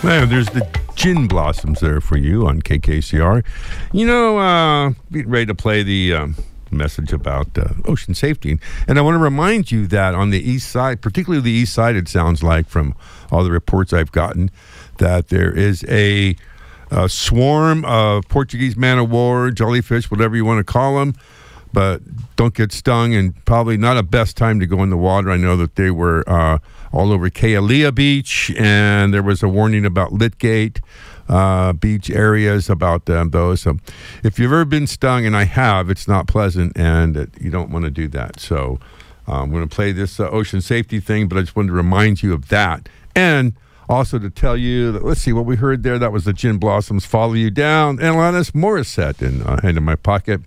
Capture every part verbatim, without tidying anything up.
Man, there's the Gin Blossoms there for you on K K C R. You know, uh, getting ready to play the um, message about uh, ocean safety. And I want to remind you that on the east side, particularly the east side, it sounds like from all the reports I've gotten, that there is a, a swarm of Portuguese man-of-war, jellyfish, whatever you want to call them, but don't get stung, and probably not a best time to go in the water. I know that they were uh, all over Kealia Beach, and there was a warning about Litgate uh, beach areas about um, those. So if you've ever been stung, and I have, it's not pleasant, and uh, you don't want to do that. So uh, I'm going to play this uh, ocean safety thing, but I just wanted to remind you of that. And also to tell you that, let's see what we heard there. That was the Gin Blossoms, Follow You Down, and Alanis Morissette in uh, Hand in My Pocket.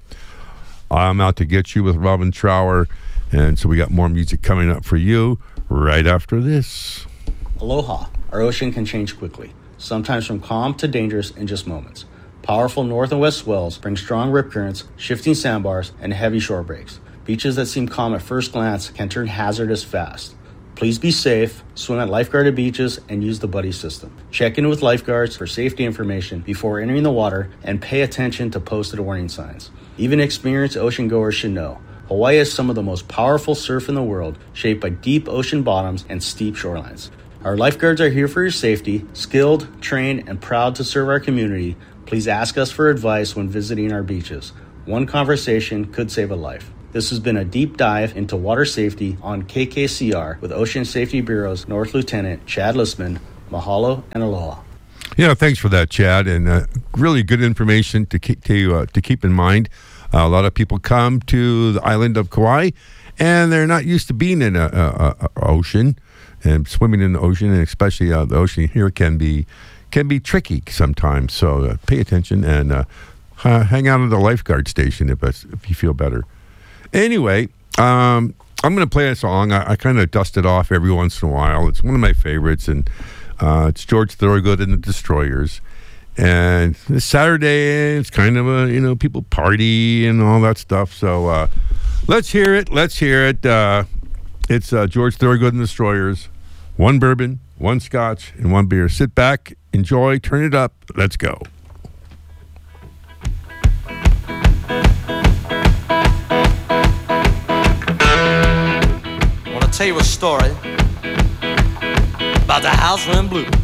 I'm Out to Get You with Robin Trower. And so we got more music coming up for you right after this. Aloha. Our ocean can change quickly, sometimes from calm to dangerous in just moments. Powerful north and west swells bring strong rip currents, shifting sandbars, and heavy shore breaks. Beaches that seem calm at first glance can turn hazardous fast. Please be safe, swim at lifeguarded beaches, and use the buddy system. Check in with lifeguards for safety information before entering the water, and pay attention to posted warning signs. Even experienced ocean goers should know, Hawaii has some of the most powerful surf in the world, shaped by deep ocean bottoms and steep shorelines. Our lifeguards are here for your safety, skilled, trained, and proud to serve our community. Please ask us for advice when visiting our beaches. One conversation could save a life. This has been a deep dive into water safety on K K C R with Ocean Safety Bureau's North Lieutenant Chad Listman. Mahalo and aloha. Yeah, thanks for that, Chad, and uh, really good information to keep to, uh, to keep in mind. Uh, a lot of people come to the island of Kauai, and they're not used to being in a, a, a ocean and swimming in the ocean, and especially uh, the ocean here can be can be tricky sometimes. So uh, pay attention and uh, hang out at the lifeguard station if if you feel better. Anyway, um, I'm going to play a song. I, I kind of dust it off every once in a while. It's one of my favorites, and uh, it's George Thorogood and the Destroyers. And this Saturday, it's kind of a, you know, people party and all that stuff. So uh, let's hear it. Let's hear it. Uh, it's uh, George Thorogood and the Destroyers. One bourbon, one scotch, and one beer. Sit back, enjoy, turn it up. Let's go. Tell you a story about the house went blue.